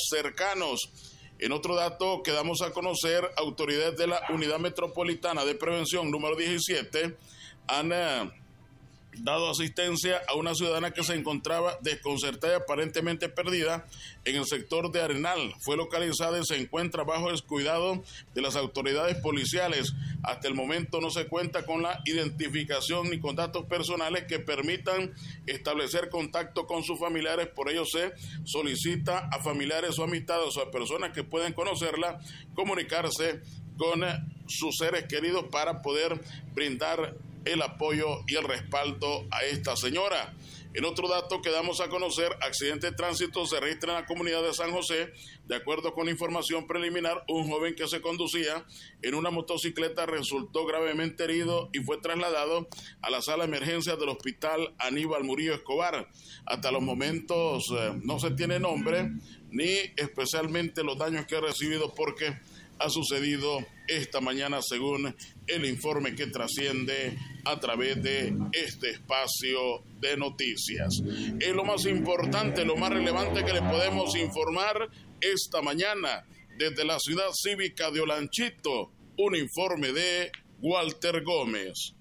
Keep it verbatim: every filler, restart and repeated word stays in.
cercanos. En otro dato que damos a conocer, autoridades de la Unidad Metropolitana de Prevención número diecisiete han eh, dado asistencia a una ciudadana que se encontraba desconcertada y aparentemente perdida en el sector de Arenal. Fue localizada y se encuentra bajo el cuidado de las autoridades policiales. Hasta el momento no se cuenta con la identificación ni con datos personales que permitan establecer contacto con sus familiares. Por ello se solicita a familiares o amistades o a personas que pueden conocerla comunicarse con sus seres queridos para poder brindar el apoyo y el respaldo a esta señora. En otro dato que damos a conocer, accidente de tránsito se registra en la comunidad de San José. De acuerdo con información preliminar, un joven que se conducía en una motocicleta resultó gravemente herido y fue trasladado a la sala de emergencias del hospital Aníbal Murillo Escobar. Hasta los momentos eh, no se tiene nombre ni especialmente los daños que ha recibido, porque ha sucedido esta mañana según el informe que trasciende a través de este espacio de noticias. Es lo más importante, lo más relevante que le podemos informar esta mañana desde la ciudad cívica de Olanchito. Un informe de Walter Gómez.